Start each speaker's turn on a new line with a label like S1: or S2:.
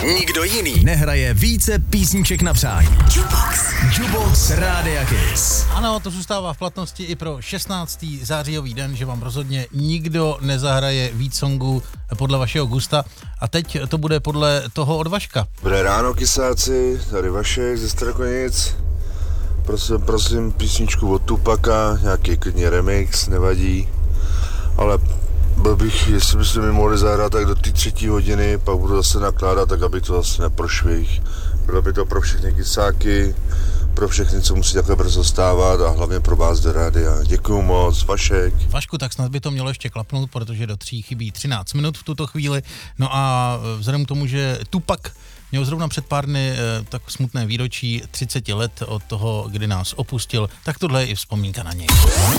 S1: Nikdo jiný nehraje více písniček na přání. Jukebox Rádia Kiss.
S2: Ano, to zůstává v platnosti i pro 16. zářijový den, že vám rozhodně nikdo nezahraje víc songů podle vašeho gusta. A teď to bude podle toho od Vaška.
S3: Dobré ráno, kysáci, tady Vašek ze Strakonic. Prosím písničku od Tupaka, nějaký klidně remix, nevadí. Ale byl bych, jestli byste mi mohli zahrát tak do té 3. hodiny, pak budu zase nakládat, tak aby to zase neprošvih. Bylo by to pro všechny kysáky, pro všechny, co musí takhle brzo stávat a hlavně pro vás do rádia. Děkuju moc, Vašek.
S2: Vašku, tak snad by to mělo ještě klapnout, protože do 3 chybí 13 minut v tuto chvíli. No a vzhledem k tomu, že Tupac měl zrovna před pár dny tak smutné výročí 30 let od toho, kdy nás opustil, tak tohle je i vzpomínka na něj.